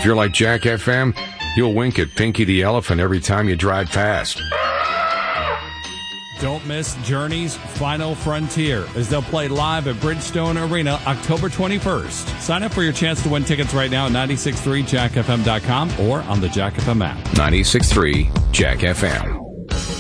If you're like Jack FM, you'll wink at Pinky the Elephant every time you drive past. Don't miss Journey's Final Frontier as they'll play live at Bridgestone Arena October 21st. Sign up for your chance to win tickets right now at 963jackfm.com or on the Jack FM app. 96.3 Jack FM.